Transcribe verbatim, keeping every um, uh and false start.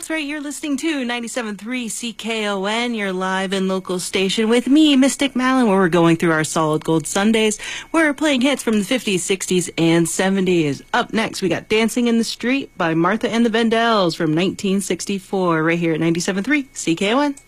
That's right. You're listening to ninety-seven point three C K O N, your live and local station with me, Mystic Malin, where we're going through our Solid Gold Sundays. We're playing hits from the fifties, sixties, and seventies. Up next, we got Dancing in the Street by Martha and the Vandells from nineteen sixty-four, right here at ninety-seven point three C K O N.